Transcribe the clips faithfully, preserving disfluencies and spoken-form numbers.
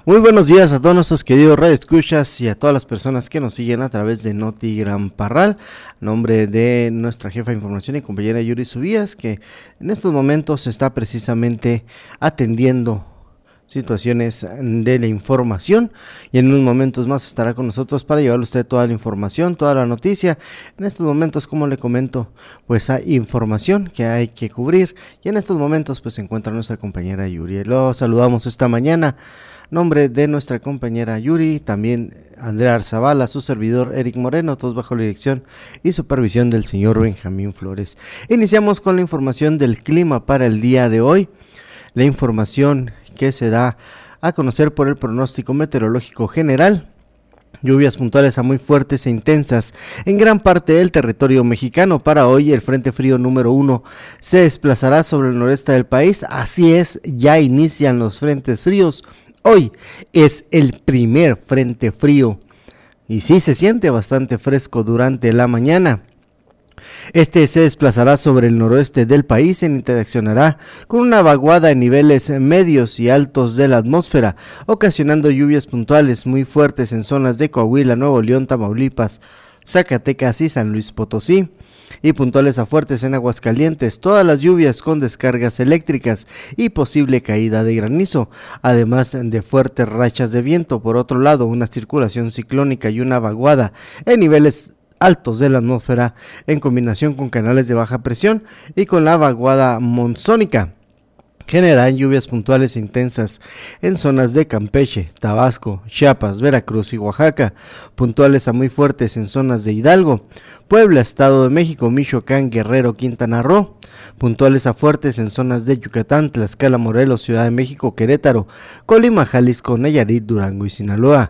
Muy buenos días a todos nuestros queridos radioescuchas y a todas las personas que nos siguen a través de Noti Gran Parral. A nombre de nuestra jefa de información y compañera Yuri Subías, que en estos momentos está precisamente atendiendo situaciones de la información, y en unos momentos más estará con nosotros para llevarle a usted toda la información, toda la noticia. En estos momentos, como le comento, pues hay información que hay que cubrir, y en estos momentos pues se encuentra nuestra compañera Yuri. Lo saludamos esta mañana, nombre de nuestra compañera Yuri, también Andrea Arzabala, su servidor Eric Moreno, todos bajo la dirección y supervisión del señor Benjamín Flores. Iniciamos con la información del clima para el día de hoy. La información que se da a conocer por el pronóstico meteorológico general: lluvias puntuales a muy fuertes e intensas en gran parte del territorio mexicano. Para hoy el frente frío número uno se desplazará sobre el noreste del país. Así es, ya inician los frentes fríos. Hoy es el primer frente frío y sí se siente bastante fresco durante la mañana. Este se desplazará sobre el noroeste del país e interaccionará con una vaguada en niveles medios y altos de la atmósfera, ocasionando lluvias puntuales muy fuertes en zonas de Coahuila, Nuevo León, Tamaulipas, Zacatecas y San Luis Potosí, y puntuales a fuertes en Aguascalientes. Todas las lluvias con descargas eléctricas y posible caída de granizo, además de fuertes rachas de viento. Por otro lado, una circulación ciclónica y una vaguada en niveles altos de la atmósfera, en combinación con canales de baja presión y con la vaguada monzónica, generarán lluvias puntuales e intensas en zonas de Campeche, Tabasco, Chiapas, Veracruz y Oaxaca, puntuales a muy fuertes en zonas de Hidalgo, Puebla, Estado de México, Michoacán, Guerrero, Quintana Roo, puntuales a fuertes en zonas de Yucatán, Tlaxcala, Morelos, Ciudad de México, Querétaro, Colima, Jalisco, Nayarit, Durango y Sinaloa,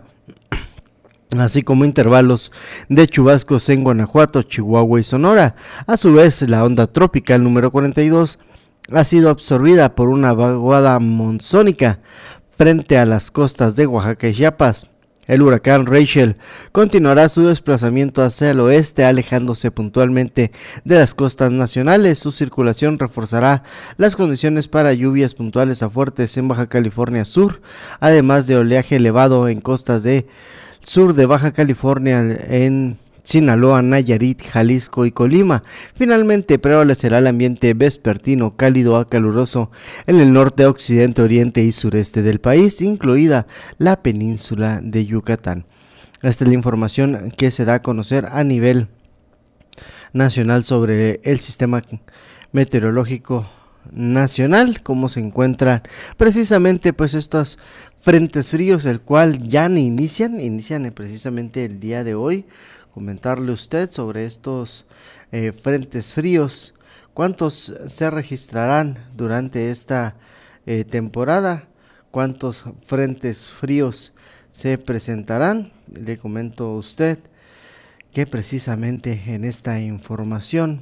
así como intervalos de chubascos en Guanajuato, Chihuahua y Sonora. A su vez, la onda tropical número cuarenta y dos ha sido absorbida por una vaguada monzónica frente a las costas de Oaxaca y Chiapas. El huracán Rachel continuará su desplazamiento hacia el oeste, alejándose puntualmente de las costas nacionales. Su circulación reforzará las condiciones para lluvias puntuales a fuertes en Baja California Sur, además de oleaje elevado en costas de sur de Baja California, en Sinaloa, Nayarit, Jalisco y Colima. Finalmente prevalecerá el ambiente vespertino cálido a caluroso en el norte, occidente, oriente y sureste del país, incluida la península de Yucatán. Esta es la información que se da a conocer a nivel nacional sobre el sistema meteorológico nacional, cómo se encuentran precisamente pues estos frentes fríos, el cual ya ni inician, inician precisamente el día de hoy. Comentarle usted sobre estos eh, frentes fríos, cuántos se registrarán durante esta eh, temporada, cuántos frentes fríos se presentarán. Le comento a usted que precisamente en esta información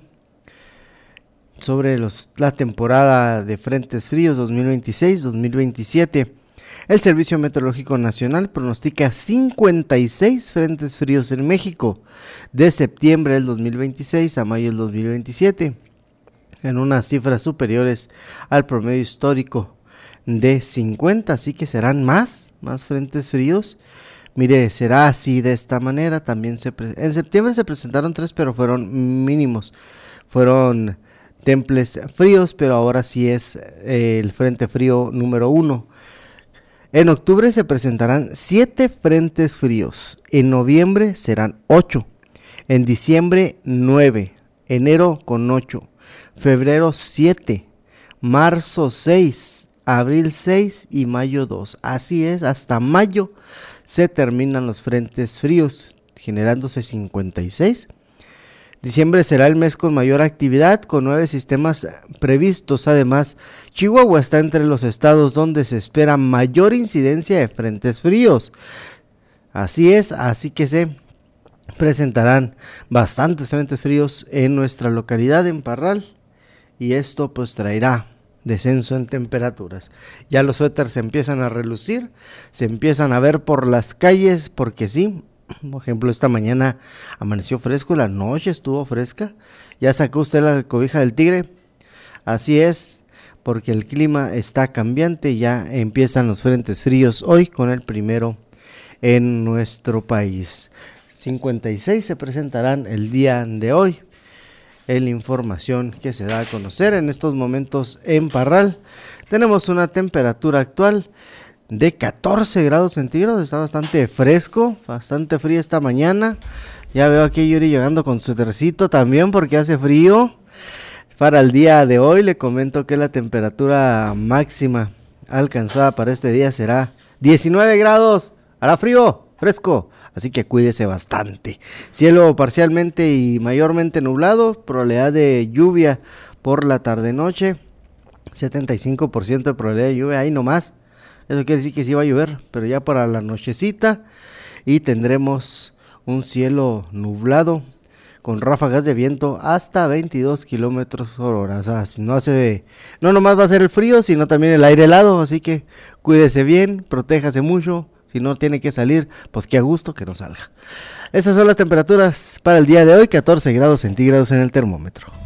sobre los, la temporada de frentes fríos dos mil veintiséis dos mil veintisiete, el Servicio Meteorológico Nacional pronostica cincuenta y seis frentes fríos en México de septiembre del dos mil veintiséis a mayo del dos mil veintisiete, en unas cifras superiores al promedio histórico de cincuenta, así que serán más, más frentes fríos. Mire, será así de esta manera. También se pre- en septiembre se presentaron tres, pero fueron mínimos, fueron temples fríos, pero ahora sí es eh, el frente frío número uno. En octubre se presentarán siete frentes fríos, en noviembre serán ocho, en diciembre nueve, enero con ocho, febrero siete, marzo seis, abril seis y mayo dos. Así es, hasta mayo se terminan los frentes fríos, generándose cincuenta y seis. Diciembre será el mes con mayor actividad, con nueve sistemas previstos. Además, Chihuahua está entre los estados donde se espera mayor incidencia de frentes fríos. Así es, así que se presentarán bastantes frentes fríos en nuestra localidad, en Parral, y esto pues traerá descenso en temperaturas. Ya los suéteres se empiezan a relucir, se empiezan a ver por las calles, porque sí. Por ejemplo, esta mañana amaneció fresco, la noche estuvo fresca. ¿Ya sacó usted la cobija del tigre? Así es, porque el clima está cambiante, ya empiezan los frentes fríos hoy con el primero en nuestro país. cincuenta y seis se presentarán el día de hoy, en la información que se da a conocer en estos momentos en Parral. Tenemos una temperatura actual de catorce grados centígrados, está bastante fresco, bastante frío esta mañana. Ya veo aquí a Yuri llegando con su tercito también porque hace frío. Para el día de hoy le comento que la temperatura máxima alcanzada para este día será diecinueve grados, hará frío, fresco, así que cuídese bastante. Cielo parcialmente y mayormente nublado, probabilidad de lluvia por la tarde-noche, setenta y cinco por ciento de probabilidad de lluvia, ahí nomás. Eso quiere decir que sí va a llover, pero ya para la nochecita, y tendremos un cielo nublado con ráfagas de viento hasta veintidós kilómetros por hora. O sea, si no hace, no nomás va a ser el frío, sino también el aire helado, así que cuídese bien, protéjase mucho. Si no tiene que salir, pues que a gusto que no salga. Esas son las temperaturas para el día de hoy, catorce grados centígrados en el termómetro.